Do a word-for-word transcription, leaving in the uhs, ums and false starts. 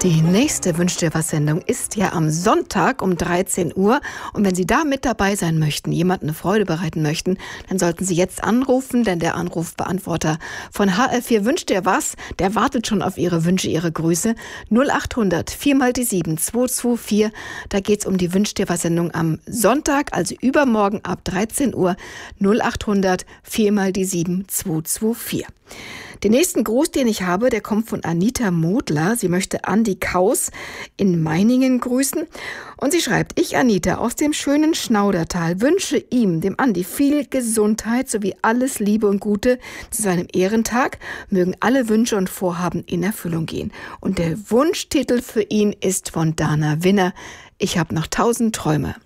Die nächste Wünsch dir was Sendung ist ja am Sonntag um dreizehn Uhr. Und wenn Sie da mit dabei sein möchten, jemandem eine Freude bereiten möchten, dann sollten Sie jetzt anrufen, denn der Anrufbeantworter von H L vier Wünsch dir was, der wartet schon auf Ihre Wünsche, Ihre Grüße. null acht hundert vier mal die sieben zwei zwei vier. Da geht's um die Wünsch dir was Sendung am Sonntag, also übermorgen ab dreizehn Uhr. null acht hundert vier mal die sieben zwei zwei vier. Den nächsten Gruß, den ich habe, der kommt von Anita Modler. Sie möchte Andi Kaus in Meiningen grüßen. Und sie schreibt: Ich, Anita, aus dem schönen Schnaudertal, wünsche ihm, dem Andi, viel Gesundheit sowie alles Liebe und Gute zu seinem Ehrentag. Mögen alle Wünsche und Vorhaben in Erfüllung gehen. Und der Wunschtitel für ihn ist von Dana Winner: Ich hab noch tausend Träume.